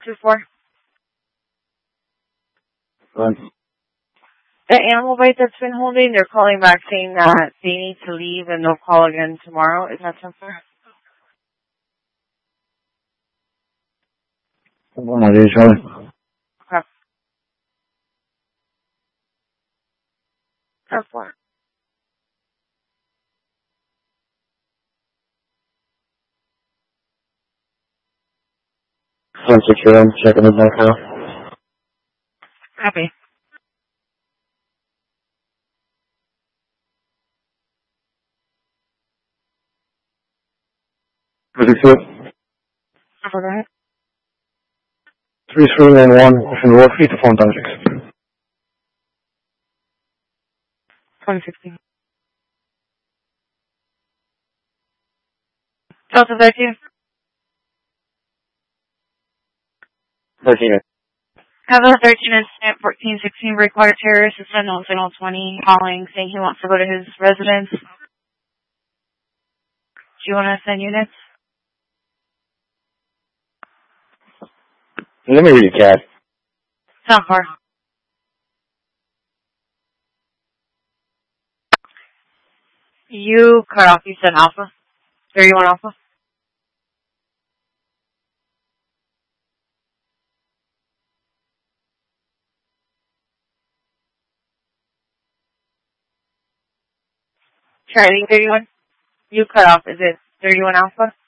2-4. Right. The animal bite that's been holding, they're calling back saying that they need to leave and they'll call again tomorrow. Is that 10-4? One idea, Charlie. Okay. 10-4. I'm checking it back now. Copy. Pretty good. Go ahead. 3311, Ocean Road, 3 to 4,6. 2016. Delta 13. 13. Kevin 13 incident 1416 breakwater terrorist is sent on signal 20 calling saying he wants to go to his residence. Do you want to send units? Let me read it, Cat. Sound far. You cut off, you said Alpha. 31 Alpha. Charlie 31. You cut off, is it 31 Alpha?